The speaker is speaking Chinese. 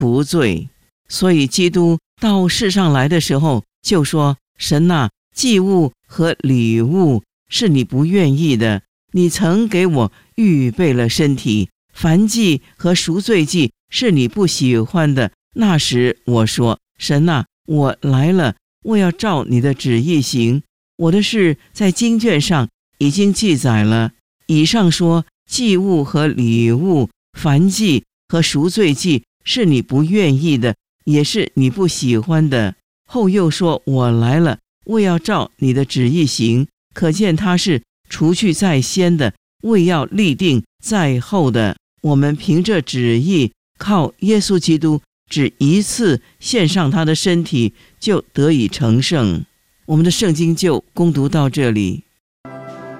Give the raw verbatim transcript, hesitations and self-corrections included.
不罪。所以基督到世上来的时候就说，神啊，祭物和礼物是你不愿意的，你曾给我预备了身体，燔祭和赎罪祭是你不喜欢的。那时我说，神啊，我来了，我要照你的旨意行。我的事在经卷上已经记载了。以上说祭物和礼物、燔祭和赎罪祭是你不愿意的，也是你不喜欢的。后又说，我来了，为要照你的旨意行。可见他是除去在先的，为要立定在后的。我们凭着旨意，靠耶稣基督只一次献上他的身体，就得以成圣。我们的圣经就攻读到这里。